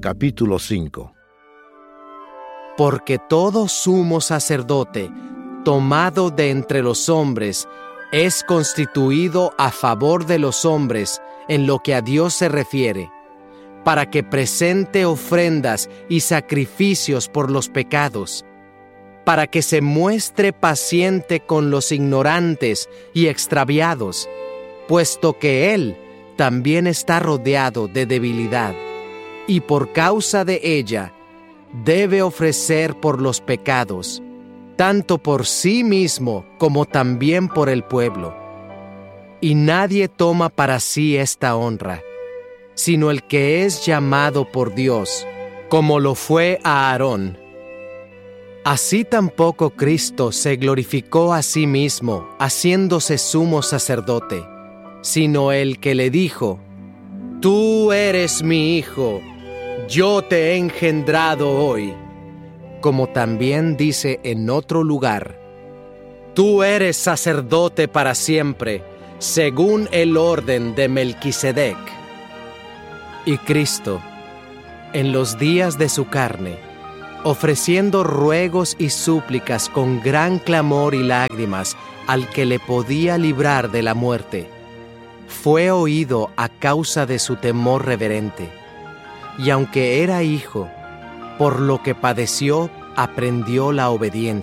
Capítulo 5. Porque todo sumo sacerdote, tomado de entre los hombres, es constituido a favor de los hombres en lo que a Dios se refiere, para que presente ofrendas y sacrificios por los pecados, para que se muestre paciente con los ignorantes y extraviados, puesto que Él también está rodeado de debilidad, y por causa de ella debe ofrecer por los pecados, tanto por sí mismo como también por el pueblo. Y nadie toma para sí esta honra, sino el que es llamado por Dios, como lo fue a Aarón. Así tampoco Cristo se glorificó a sí mismo, haciéndose sumo sacerdote, sino el que le dijo: «Tú eres mi Hijo, yo te he engendrado hoy», como también dice en otro lugar: «Tú eres sacerdote para siempre, según el orden de Melquisedec». Y Cristo, en los días de su carne, ofreciendo ruegos y súplicas con gran clamor y lágrimas al que le podía librar de la muerte, fue oído a causa de su temor reverente, y aunque era hijo, por lo que padeció, aprendió la obediencia.